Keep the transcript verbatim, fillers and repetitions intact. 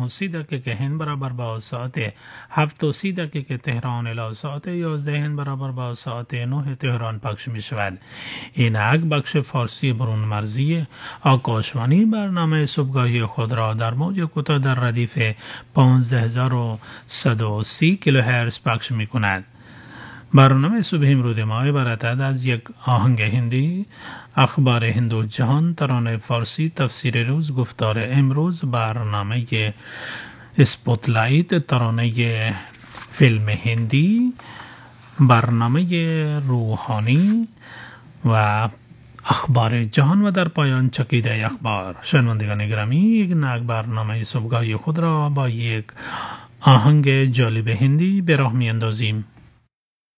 و سی دقیقه هند برابر با ساعت هفت و سی دقیقه تهران الی ساعت یازده هند برابر با ساعت نه تهران پخش می شود. اینک بخش فارسی برون مرزی آکاشوانی برنامه صبحگاهی خود را در موج کوتاه در ردیف پانزده هزار و صد و سی کیلوهرتز پخش می کند. برنامه صبح امروز ما عبارت از یک آهنگ هندی، اخبار هند و جهان، ترانه فارسی، تفسیر روز، گفتار امروز، برنامه اسپوتلایت، ترانه فیلم هندی، برنامه روحانی و اخبار جهان و در پایان چکیده اخبار. شنوندگان گرامی، یک نگ برنامه صبحگاهی خود را با یک آهنگ جالب هندی به راه می اندازیم.